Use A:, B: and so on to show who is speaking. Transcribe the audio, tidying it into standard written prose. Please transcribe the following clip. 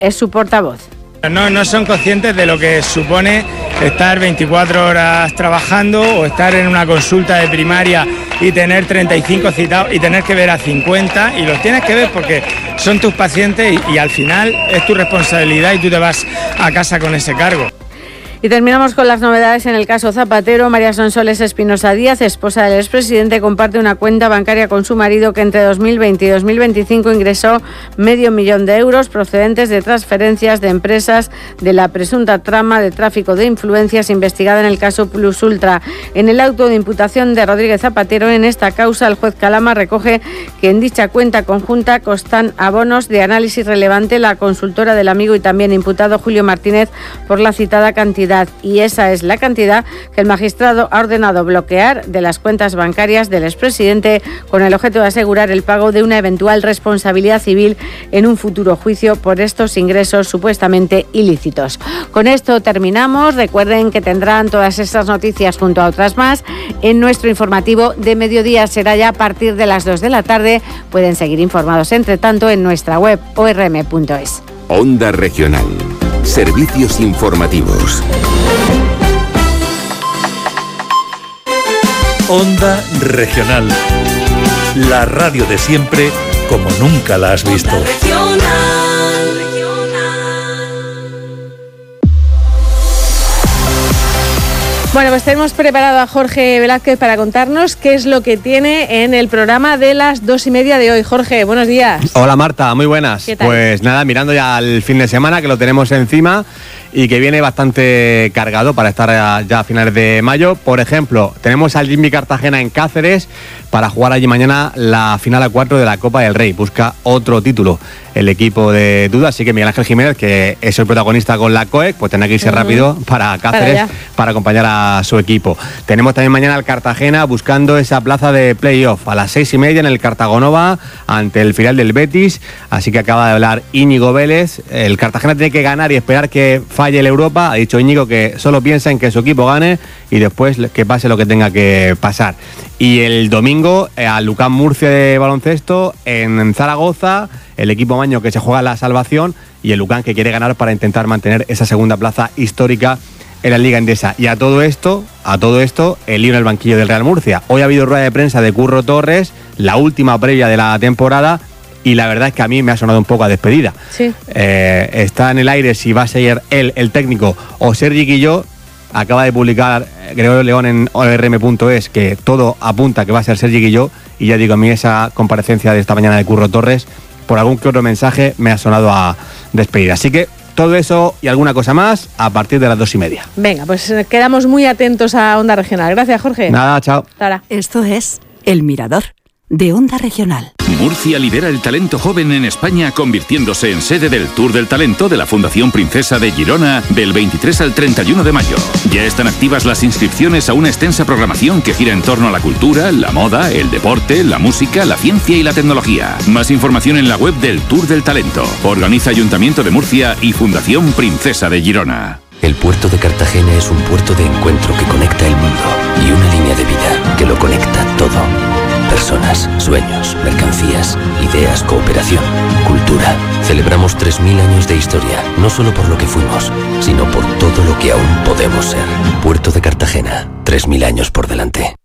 A: es su portavoz.
B: No son conscientes de lo que supone estar 24 horas trabajando o estar en una consulta de primaria y tener 35 citados y tener que ver a 50, y los tienes que ver porque son tus pacientes y al final es tu responsabilidad y tú te vas a casa con ese cargo.
A: Y terminamos con las novedades en el caso Zapatero. María Sonsoles Espinosa Díaz, esposa del expresidente, comparte una cuenta bancaria con su marido que entre 2020 y 2025 ingresó $500.000 de euros procedentes de transferencias de empresas de la presunta trama de tráfico de influencias investigada en el caso Plus Ultra. En el auto de imputación de Rodríguez Zapatero en esta causa, el juez Calama recoge que en dicha cuenta conjunta constan abonos de análisis relevante la consultora del amigo y también imputado Julio Martínez por la citada cantidad. Y esa es la cantidad que el magistrado ha ordenado bloquear de las cuentas bancarias del expresidente con el objeto de asegurar el pago de una eventual responsabilidad civil en un futuro juicio por estos ingresos supuestamente ilícitos. Con esto terminamos. Recuerden que tendrán todas estas noticias junto a otras más en nuestro informativo de mediodía. Será ya a partir de las 2 de la tarde. Pueden seguir informados entre tanto en nuestra web orm.es.
C: Onda Regional. Servicios informativos.
D: Onda Regional. La radio de siempre, como nunca la has visto.
A: Bueno, pues tenemos preparado a Jorge Velázquez para contarnos qué es lo que tiene en el programa de las 2:30 de hoy. Jorge, buenos días.
E: Hola Marta, muy buenas.
A: ¿Qué tal?
E: Pues nada, mirando ya al fin de semana, que lo tenemos encima y que viene bastante cargado para estar ya a finales de mayo. Por ejemplo, tenemos al Jimmy Cartagena en Cáceres para jugar allí mañana la final a 4 de la Copa del Rey. Busca otro título el equipo de Duda, así que Miguel Ángel Jiménez, que es el protagonista con la COEC, pues tendrá que irse rápido para Cáceres para acompañar a su equipo. Tenemos también mañana al Cartagena buscando esa plaza de playoff a las 6:30 en el Cartagonova ante el filial del Betis, así que acaba de hablar Íñigo Vélez. El Cartagena tiene que ganar y esperar que falle el Europa. Ha dicho Íñigo que solo piensa en que su equipo gane y después que pase lo que tenga que pasar. Y el domingo al Lucán Murcia de baloncesto en Zaragoza, el equipo maño que se juega la salvación y el Lucán que quiere ganar para intentar mantener esa segunda plaza histórica en la Liga Endesa. Y a todo esto, el lío en el banquillo del Real Murcia. Hoy ha habido rueda de prensa de Curro Torres, la última previa de la temporada, y la verdad es que a mí me ha sonado un poco a despedida.
A: Sí.
E: Está en el aire si va a ser él el técnico o Sergi Guilló. Acaba de publicar Gregorio León en orm.es que todo apunta que va a ser Sergi Guilló, y ya digo, a mí esa comparecencia de esta mañana de Curro Torres, por algún que otro mensaje, me ha sonado a despedida. Así que todo eso y alguna cosa más a partir de las 2:30.
A: Venga, pues quedamos muy atentos a Onda Regional. Gracias, Jorge.
E: Nada, chao.
A: Ahora.
F: Esto es El Mirador de Onda Regional.
C: Murcia lidera el talento joven en España, convirtiéndose en sede del Tour del Talento de la Fundación Princesa de Girona del 23 al 31 de mayo. Ya están activas las inscripciones a una extensa programación que gira en torno a la cultura, la moda, el deporte, la música, la ciencia y la tecnología. Más información en la web del Tour del Talento. Organiza Ayuntamiento de Murcia y Fundación Princesa de Girona.
G: El puerto de Cartagena es un puerto de encuentro que conecta el mundo y una línea de vida que lo conecta todo. Personas, sueños, mercancías, ideas, cooperación, cultura. Celebramos 3.000 años de historia, no solo por lo que fuimos, sino por todo lo que aún podemos ser. Puerto de Cartagena, 3.000 años por delante.